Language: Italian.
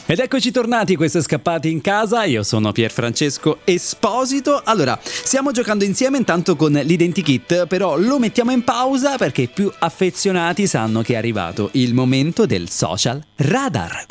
Ed eccoci tornati, questo è Scappati in casa, io sono Pierfrancesco Esposito. Allora, stiamo giocando insieme intanto con l'identikit, però lo mettiamo in pausa perché i più affezionati sanno che è arrivato il momento del social radar.